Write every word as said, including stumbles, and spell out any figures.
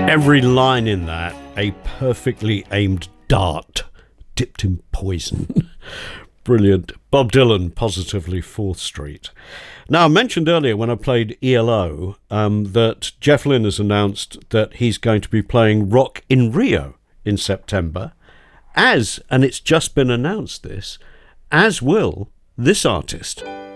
Every line in that, a perfectly aimed dart dipped in poison. Brilliant. Bob Dylan, Positively fourth Street. Now, I mentioned earlier when I played E L O um, that Jeff Lynne has announced that he's going to be playing Rock in Rio in September, as, and it's just been announced this, as will this artist.